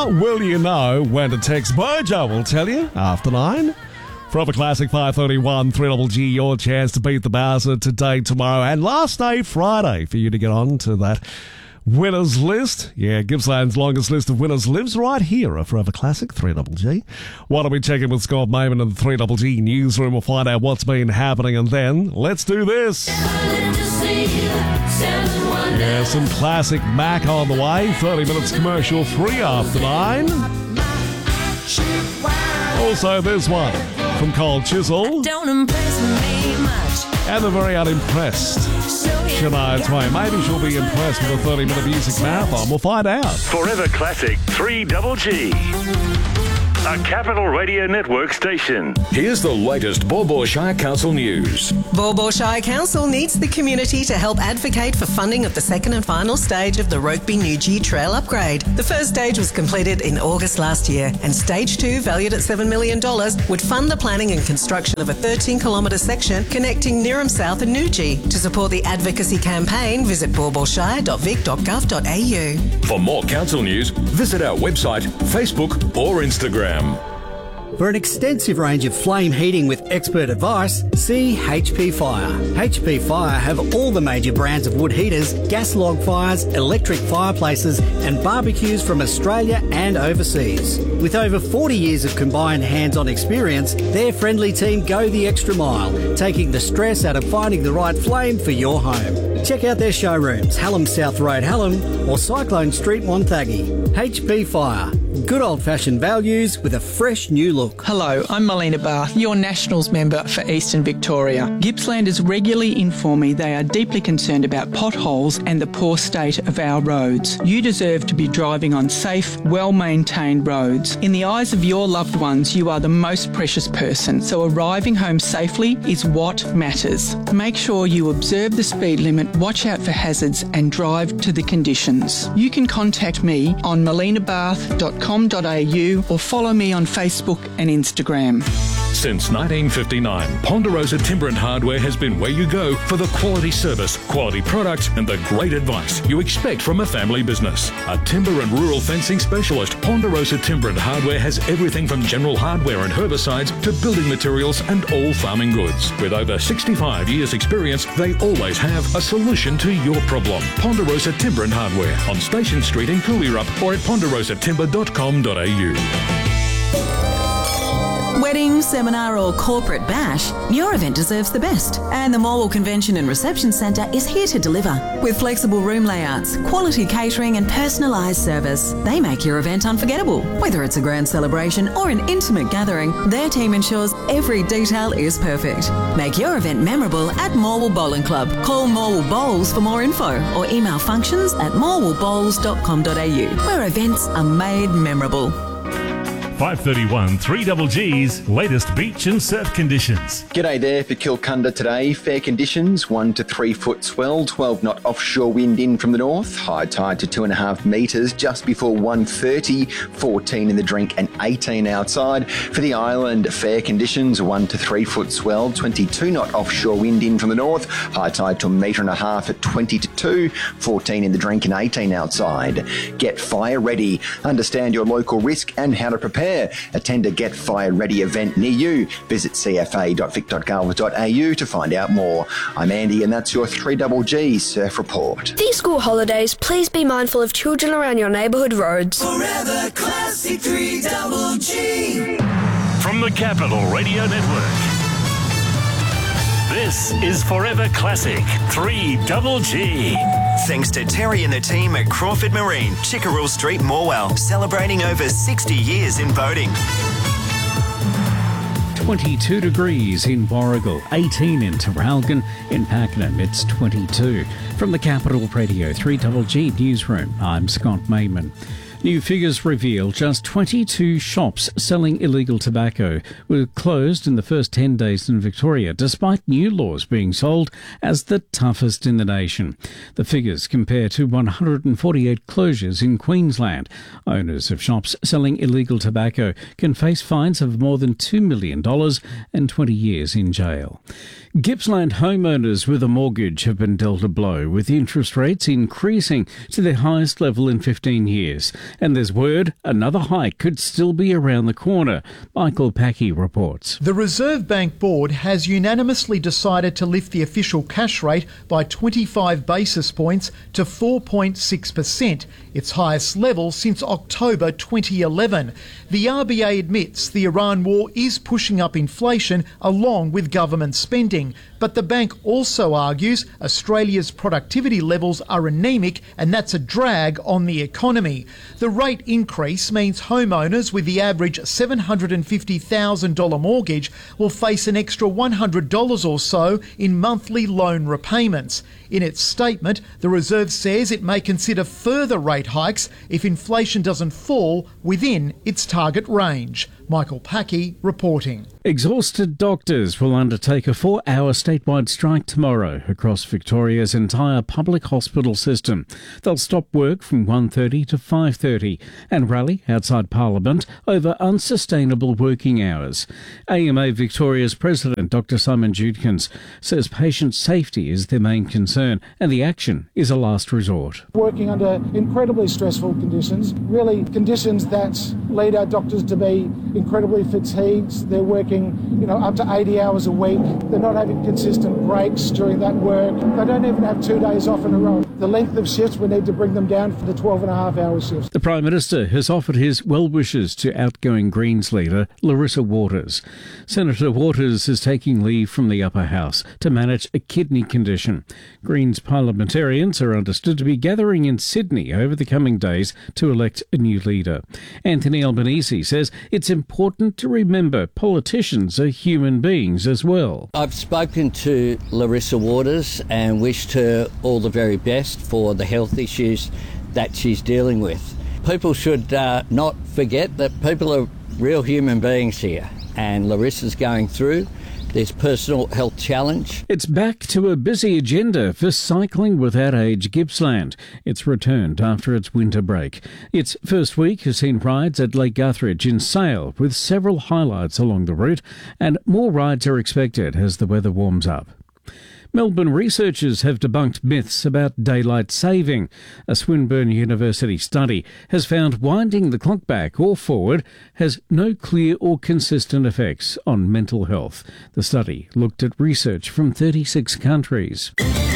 will you know when to text Mojo? We'll tell you after 9. Forever Classic 531, 3GG, your chance to beat the Bowser today, tomorrow, and last day, Friday, for you to get on to that winners list. Yeah, Gippsland's longest list of winners lives right here at Forever Classic 3GG. Why don't we check in with Scott Mayman in the 3GG newsroom? We'll find out what's been happening, and then let's do this. Yeah, some classic Mac on the way. 30 minutes commercial free after 9. Also, this one from Cold Chisel. Don't impress me much. And the very unimpressed Shania Twain. Maybe she'll be impressed with a 30-minute music marathon. We'll find out. Forever Classic 3GG. A Capital Radio Network station. Here's the latest Baw Baw Shire Council news. Baw Baw Shire Council needs the community to help advocate for funding of the second and final stage of the Rokeby-Newgee Trail upgrade. The first stage was completed in August last year, and stage 2, valued at $7 million, would fund the planning and construction of a 13-kilometre section connecting Neerim South and Newgee. To support the advocacy campaign, visit bawbawshire.vic.gov.au. For more council news, visit our website, Facebook or Instagram. For an extensive range of flame heating with expert advice, see HP Fire. HP Fire have all the major brands of wood heaters, gas log fires, electric fireplaces and barbecues from Australia and overseas. With over 40 years of combined hands-on experience, their friendly team go the extra mile, taking the stress out of finding the right flame for your home. Check out their showrooms, Hallam South Road, Hallam, or Cyclone Street, Wonthaggi. HP Fire. Good old-fashioned values with a fresh new look. Hello, I'm Melina Barth, your Nationals member for Eastern Victoria. Gippslanders regularly inform me they are deeply concerned about potholes and the poor state of our roads. You deserve to be driving on safe, well-maintained roads. In the eyes of your loved ones, you are the most precious person, so arriving home safely is what matters. Make sure you observe the speed limit, watch out for hazards and drive to the conditions. You can contact me on melinabarth.com.au or follow me on Facebook and Instagram. Since 1959, Ponderosa Timber and Hardware has been where you go for the quality service, quality products and the great advice you expect from a family business. A timber and rural fencing specialist, Ponderosa Timber and Hardware has everything from general hardware and herbicides to building materials and all farming goods. With over 65 years experience, they always have a solution to your problem. Ponderosa Timber and Hardware on Station Street in Cooleyrup or at ponderosatimber.com.au. Wedding, seminar or corporate bash, your event deserves the best. And the Morwell Convention and Reception Centre is here to deliver. With flexible room layouts, quality catering and personalised service, they make your event unforgettable. Whether it's a grand celebration or an intimate gathering, their team ensures every detail is perfect. Make your event memorable at Morwell Bowling Club. Call Morwell Bowls for more info or email functions@morwellbowls.com.au, where events are made memorable. 531 3GG's latest beach and surf conditions. G'day there for Kilcunda today. Fair conditions, 1 to 3 foot swell, 12 knot offshore wind in from the north, high tide to 2.5 metres just before 1:30, 14 in the drink and 18 outside. For the island, fair conditions, 1 to 3 foot swell, 22 knot offshore wind in from the north, high tide to 1.5 metres at 20 to 2, 14 in the drink and 18 outside. Get fire ready. Understand your local risk and how to prepare. Attend a Get Fire Ready event near you. Visit cfa.vic.gov.au to find out more. I'm Andy and that's your 3GG Surf Report. These school holidays, please be mindful of children around your neighbourhood roads. Forever Classic 3GG. From the Capital Radio Network, this is Forever Classic 3GG. Thanks to Terry and the team at Crawford Marine, Chickerell Street, Morwell, celebrating over 60 years in boating. 22 degrees in Warragul, 18 in Terralgan, in Pakenham it's 22. From the Capital Radio 3GG Newsroom, I'm Scott Mayman. New figures reveal just 22 shops selling illegal tobacco were closed in the first 10 days in Victoria, despite new laws being sold as the toughest in the nation. The figures compare to 148 closures in Queensland. Owners of shops selling illegal tobacco can face fines of more than $2 million and 20 years in jail. Gippsland homeowners with a mortgage have been dealt a blow, with interest rates increasing to their highest level in 15 years. and there's word another hike could still be around the corner. Michael Packy reports. The Reserve Bank Board has unanimously decided to lift the official cash rate by 25 basis points to 4.6%, its highest level since October 2011. The RBA admits the Iran war is pushing up inflation along with government spending, but the bank also argues Australia's productivity levels are anemic and that's a drag on the economy. The rate increase means homeowners with the average $750,000 mortgage will face an extra $100 or so in monthly loan repayments. In its statement, the Reserve says it may consider further rate hikes if inflation doesn't fall within its target range. Michael Packy reporting. Exhausted doctors will undertake a 4-hour statewide strike tomorrow across Victoria's entire public hospital system. They'll stop work from 1:30 to 5:30 and rally outside Parliament over unsustainable working hours. AMA Victoria's President Dr Simon Judkins says patient safety is their main concern and the action is a last resort. Working under incredibly stressful conditions, really conditions that lead our doctors to be incredibly fatigued. They're working, up to 80 hours a week. They're not having consistent breaks during that work. They don't even have 2 days off in a row. The length of shifts, we need to bring them down for the 12.5-hour shifts. The Prime Minister has offered his well wishes to outgoing Greens leader Larissa Waters. Senator Waters is taking leave from the upper house to manage a kidney condition. Greens parliamentarians are understood to be gathering in Sydney over the coming days to elect a new leader. Anthony Albanese says it's important to remember politicians are human beings as well. I've spoken to Larissa Waters and wished her all the very best for the health issues that she's dealing with. People should not forget that people are real human beings here, and Larissa's going through this personal health challenge. It's back to a busy agenda for Cycling Without Age Gippsland. It's returned after its winter break. Its first week has seen rides at Lake Guthridge in Sale, with several highlights along the route, and more rides are expected as the weather warms up. Melbourne researchers have debunked myths about daylight saving. A Swinburne University study has found winding the clock back or forward has no clear or consistent effects on mental health. The study looked at research from 36 countries.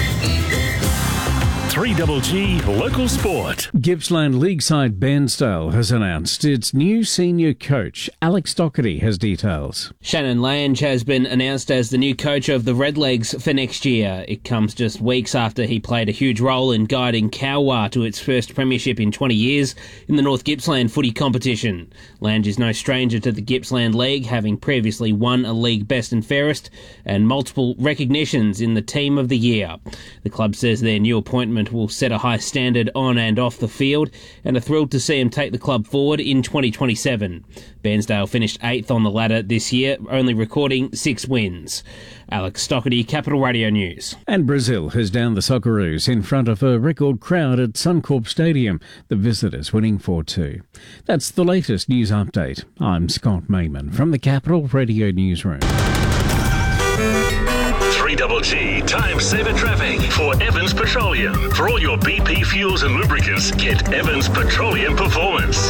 3GG Local Sport. Gippsland League side Bairnsdale has announced its new senior coach. Alex Doherty has details. Shannon Lange has been announced as the new coach of the Redlegs for next year. It comes just weeks after he played a huge role in guiding Kauwa to its first premiership in 20 years in the North Gippsland footy competition. Lange is no stranger to the Gippsland League, having previously won a league best and fairest and multiple recognitions in the Team of the Year. The club says their new appointment will set a high standard on and off the field and are thrilled to see him take the club forward in 2027. Bairnsdale finished 8th on the ladder this year, only recording 6 wins. Alex Stockerty, Capital Radio News. And Brazil has downed the Socceroos in front of a record crowd at Suncorp Stadium, the visitors winning 4-2. That's the latest news update. I'm Scott Mayman from the Capital Radio Newsroom. 3GG Time Saver Traffic for Evans Petroleum. For all your BP fuels and lubricants, get Evans Petroleum Performance.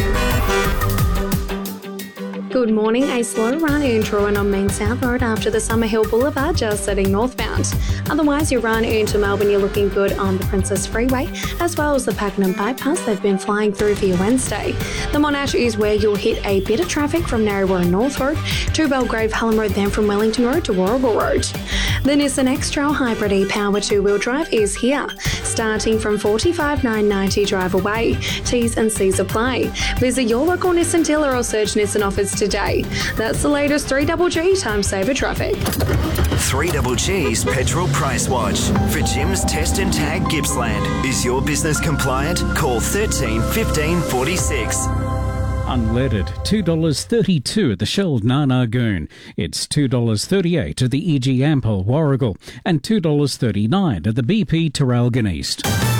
Good morning. A slow run in Truan on Main South Road after the Summerhill Boulevard, just heading northbound. Otherwise, your run into Melbourne, you're looking good on the Princess Freeway, as well as the Pakenham Bypass. They've been flying through for your Wednesday. The Monash is where you'll hit a bit of traffic from Narrabri North Road to Belgrave Hallam Road, then from Wellington Road to Warragul Road. The Nissan X-Trail Hybrid e-Power 2-wheel drive is here, starting from $45,990 drive away. T's and C's apply. Visit your local Nissan dealer or search Nissan offers today. That's the latest 3GG Time Saver Traffic. 3GG's Petrol Price Watch. For Jim's Test and Tag Gippsland. Is your business compliant? Call 13 15 46. Unleaded, $2.32 at the Shell Narnagoon. It's $2.38 at the EG Ampol Warragul and $2.39 at the BP Terralgan East.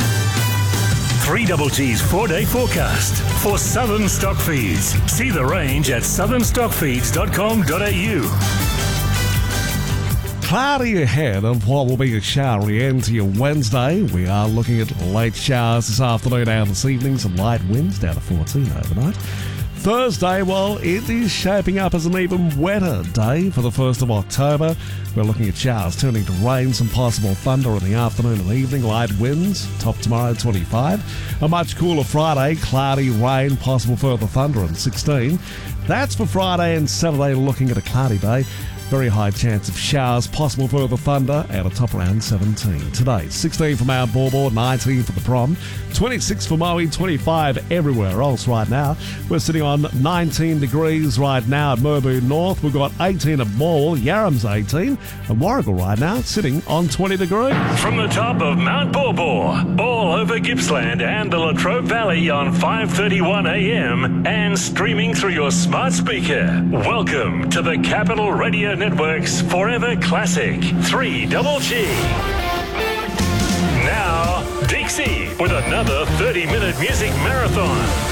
3GG's 4-day forecast for Southern Stock Feeds. See the range at southernstockfeeds.com.au. cloudy ahead of what will be a showery end to your Wednesday. We are looking at late showers this afternoon and this evening, some light winds down to 14 overnight. Thursday, well, it is shaping up as an even wetter day for the 1st of October. We're looking at showers turning to rain, some possible thunder in the afternoon and evening, light winds, top tomorrow 25. A much cooler Friday, cloudy rain, possible further thunder and 16. That's for Friday and Saturday, looking at a cloudy day. Very high chance of showers, possible further thunder, at a top around 17. Today, 16 for Mount Baw, 19 for the Prom, 26 for Moe, 25 everywhere else right now. We're sitting on 19 degrees right now at Merbau North. We've got 18 at Morwell, Yarram's 18, and Warragul right now sitting on 20 degrees. From the top of Mount Baw, all over Gippsland and the Latrobe Valley on 5:31 a.m. and streaming through your smart speaker. Welcome to the Capital Radio Network's Forever Classic 3GG. Now, Dixie with another 30-minute music marathon.